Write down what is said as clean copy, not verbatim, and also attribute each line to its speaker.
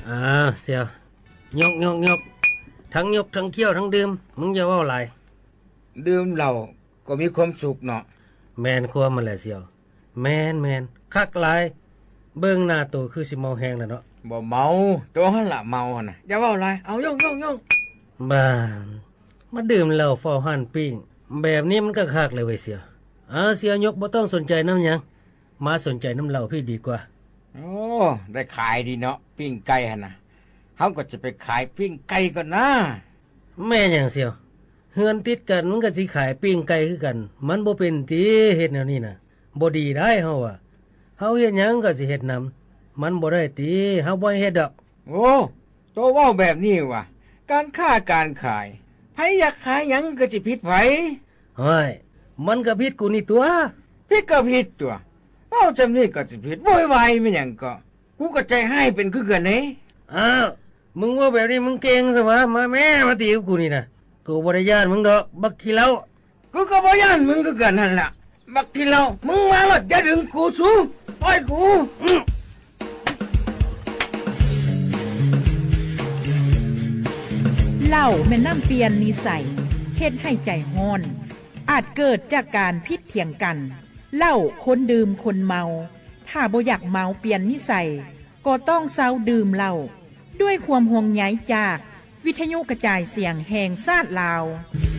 Speaker 1: เสี่ยวยกทั้งยกทั้งเคี้ยวทั้งดื่มมึงอย่าเว้าหลาย
Speaker 2: ดื่มเหล้าก็มีความสุขเนาะ
Speaker 1: แม่นความมันแหละเสี่ยวแม่นคักหลายเบิ่งหน้าโตคือสิเมาแฮงน่ะเนาะ
Speaker 2: บ่เมาตัวหั่นล่ะเมาหั่นน่ะอย่าเว้าหลายเอาย่อง
Speaker 1: บ้ามาดื่มเหล้าเฝ้าหั่นปิ้งแบบนี้มันก็คักเลยเว้ยเสี่ยวเสี่ยวยกบ่ต้องสนใจน้ำหยังมาสนใจน้ำเหล้าพี่ดีกว่า
Speaker 2: โอ้ได้ขายดีเนาะปิ้งไก่หั่นน่ะเฮาก็จะไปขายปิ้งไก่ก่อนนะ
Speaker 1: แม่หยังเสี่ยวเฮือนติดกันมันก็สิขายปิ้งไก่คือกันมันบ่เป็นติเฮ็ดแนวนี้น่ะบ่ดีได้เฮาว่าเฮาเฮ็ดหยังก็สิเฮ็ดนำมันบ่ได้ติเฮาบ่เฮ็ดดอก
Speaker 2: โอ้โตเว้าแบบนี้ว่ะการค้าการขายไผอยากขายหยังก็สิผิดไผ
Speaker 1: เฮ้ยมันก็ผิดกูนี่ตัว
Speaker 2: ผิดก็ผิดตัวเว้าจำนี้ก็สิผิดโวยวายมันหยังก็กูก็ใจให้เป็นคือกันนี่
Speaker 1: มึงว่าแบบนี้มึงเก่งซะวะมาแม่มาตีกับกูนี่น่ะกูบ่ได้ย่านมึงดอกบักขี้เหล้า
Speaker 2: กูก็บ่ย่านมึงคือกันนั่นล่ะบักขี้เหล้ามึงมาแล้วอย่าดึงกูสูปล่อยกู
Speaker 3: เหล้าแม่นน้ำเปลี่ยนนิสัยเฮ็ดให้ใจร้อนอาจเกิดจากการพิษเถียงกันเหล้าคนดื่มคนเมาถ้าบ่อยากเมาเปลี่ยนนิสัยก็ต้องเซาดื่มเหล้าด้วยความห่วงใยจากวิทยุกระจายเสียงแห่งชาติลาว